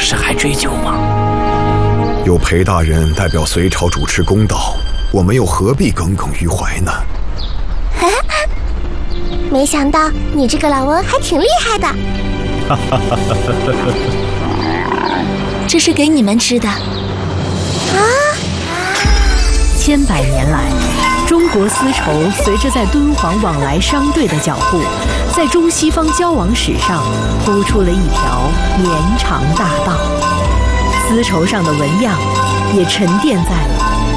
事还追究吗？ 有裴大人代表隋朝主持公道，我们又何必耿耿于怀呢？ 没想到你这个老翁还挺厉害的。 这是给你们吃的。 千百年来，中国丝绸随着在敦煌往来商队的脚步，在中西方交往史上铺出了一条绵长大道。丝绸上的纹样也沉淀在了